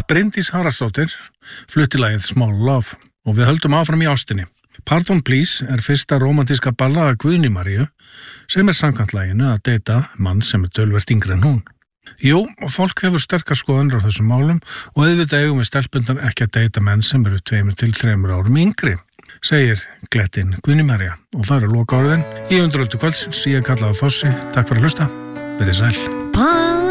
Bryndís Haraldsdóttir flutti lagið Small Love og við höldum áfram í ástinni. Pardon Please er fyrsta rómantíska ballaða Guðni Maríu sem er samkvæmt laginu að deyta mann sem er töluvert yngri en hún. Jú, fólk hefur sterkar skoðanir á þessum málum og auðvitað eigum við stelpundar ekki að deyta menn sem eru 2 til 3 árum yngri, segir glettin Guðni María og það eru lokaorðin í undiröldu kvöldsins. Ég kallaði Þossi, takk fyrir að hlusta, verið sæl.